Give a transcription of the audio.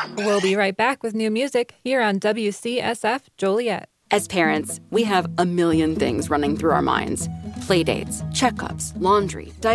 We'll be right back with new music here on WCSF Joliet. As parents, we have a million things running through our minds. Playdates, checkups, laundry,